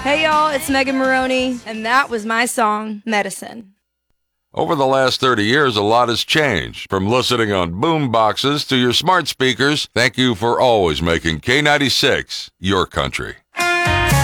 Hey y'all, it's Megan Maroney, and that was my song, Medicine. Over the last 30 years, a lot has changed. From listening on boom boxes to your smart speakers, thank you for always making K96 your country.